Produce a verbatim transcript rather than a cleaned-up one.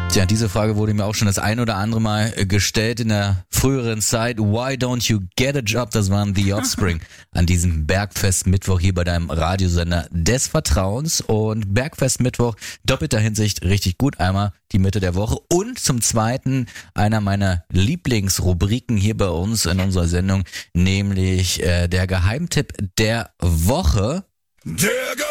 Tja, diese Frage wurde mir auch schon das ein oder andere Mal gestellt in der früheren Zeit. Why don't you get a job? Das waren The Offspring an diesem Bergfest-Mittwoch hier bei deinem Radiosender des Vertrauens. Und Bergfest-Mittwoch, doppelter Hinsicht richtig gut. Einmal die Mitte der Woche und zum Zweiten einer meiner Lieblingsrubriken hier bei uns in unserer Sendung, nämlich äh, der Geheimtipp der Woche. Der